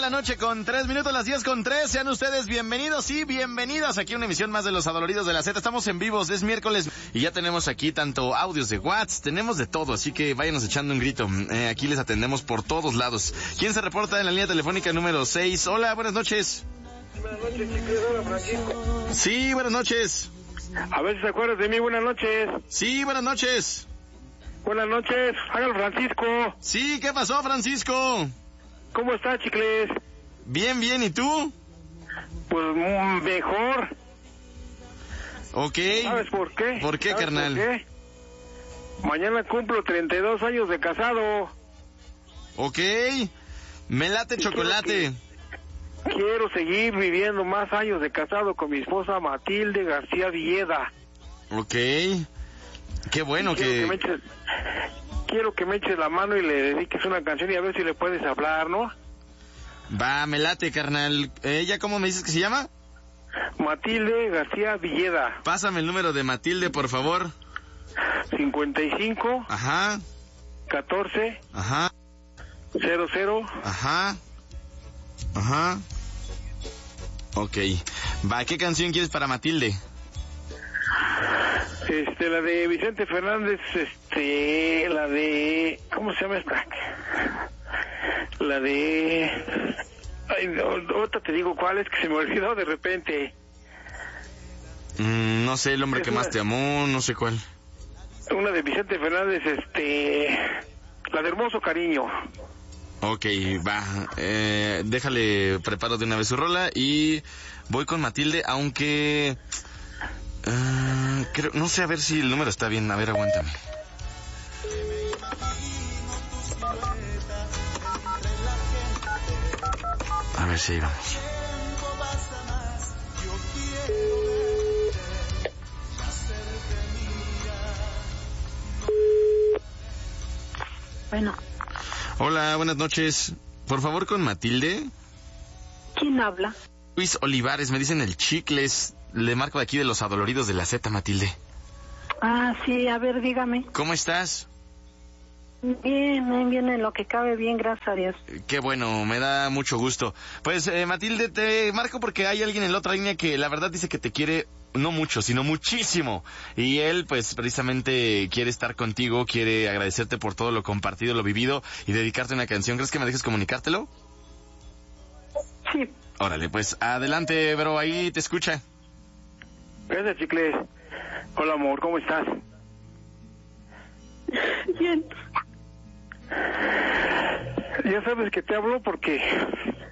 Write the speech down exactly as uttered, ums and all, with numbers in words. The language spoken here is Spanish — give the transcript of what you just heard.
la noche con tres minutos, las diez con tres. Sean ustedes bienvenidos y bienvenidas aquí a una emisión más de Los Adoloridos de la Z. Estamos en vivos, es miércoles y ya tenemos aquí tanto audios de WhatsApp, tenemos de todo, así que váyanos echando un grito. Eh, aquí les atendemos por todos lados. ¿Quién se reporta en la línea telefónica número seis? Hola, buenas noches. Buenas noches, chicos. Hola, Francisco. Sí, buenas noches. A ver si se acuerdas de mí. Buenas noches. Sí, buenas noches. Buenas noches. Hágalo, Francisco. Sí, ¿qué pasó, Francisco? ¿Cómo está, chicles? Bien, bien, ¿y tú? Pues mm, mejor. Ok. ¿Sabes por qué? ¿Por qué, carnal? ¿Por qué? Mañana cumplo treinta y dos años de casado. Ok. Me late chocolate. Quiero seguir viviendo más años de casado con mi esposa Matilde García Villeda. Ok. Qué bueno quiero que... que me eches, quiero que me eches la mano y le dediques una canción y a ver si le puedes hablar, ¿no? Va, me late, carnal. ¿Ella cómo me dices que se llama? Matilde García Villeda. Pásame el número de Matilde, por favor. cincuenta y cinco. Ajá. catorce. Ajá. cero cero. Ajá. Ajá. Ok. Va, ¿qué canción quieres para Matilde? Este, la de Vicente Fernández, este, la de... ¿Cómo se llama esta? La de... Ay, no, ahorita te digo cuál es, que se me olvidó de repente. Mm, no sé, el hombre Es que una... más te amó, no sé cuál. Una de Vicente Fernández, este... La de Hermoso Cariño. Ok, va. Eh, déjale, preparo de una vez su rola y voy con Matilde, aunque... Uh, creo, no sé, a ver si el número está bien. A ver, aguántame. A ver si ahí vamos. Bueno. Hola, buenas noches. Por favor, con Matilde. ¿Quién habla? Luis Olivares, me dicen el Chicles. Le marco de aquí de Los Adoloridos de la Z, Matilde. Ah, sí, a ver, dígame. ¿Cómo estás? Bien, bien, bien, en lo que cabe, bien, gracias a Dios. Qué bueno, me da mucho gusto. Pues, eh, Matilde, te marco porque hay alguien en la otra línea que la verdad dice que te quiere, no mucho, sino muchísimo. Y él, pues, precisamente quiere estar contigo, quiere agradecerte por todo lo compartido, lo vivido y dedicarte una canción. ¿Crees que me dejes comunicártelo? Sí. Órale, pues, adelante, bro, ahí te escucha. Gracias, chicles. Hola, amor, ¿cómo estás? Bien. Ya sabes que te hablo porque